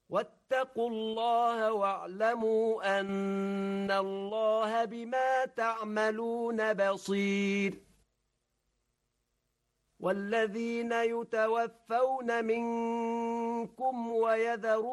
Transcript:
واتقوا الله واعلموا أن الله بما تعملون بصير والذين يتوفون منكم ويذرون